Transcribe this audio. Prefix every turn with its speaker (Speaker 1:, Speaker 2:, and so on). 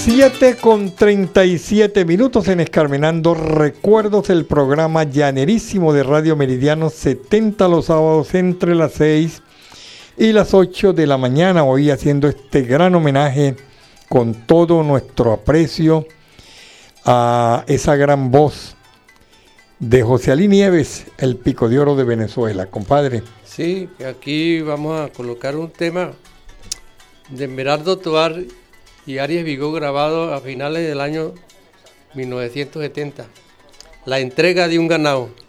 Speaker 1: 7:37 en Escarmenando Recuerdos, el programa llanerísimo de Radio Meridiano 70 los sábados entre las 6 y las 8 de la mañana. Hoy haciendo este gran homenaje con todo nuestro aprecio a esa gran voz de José Alí Nieves, el Pico de Oro de Venezuela. Compadre.
Speaker 2: Sí, aquí vamos a colocar un tema de Merardo Tovar y Arias Vigó, grabado a finales del año 1970. La entrega de un ganado.